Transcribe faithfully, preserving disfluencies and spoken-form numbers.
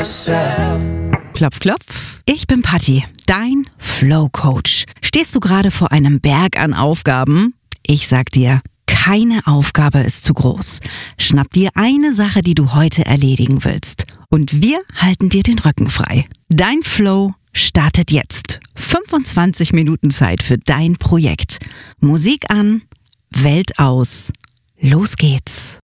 myself. Klopf, klopf. Ich bin Patti, dein Flow-Coach. Stehst du gerade vor einem Berg an Aufgaben? Ich sag dir, keine Aufgabe ist zu groß. Schnapp dir eine Sache, die du heute erledigen willst. Und wir halten dir den Rücken frei. Dein Flow startet jetzt. fünfundzwanzig Minuten Zeit für dein Projekt. Musik an, Welt aus. Los geht's.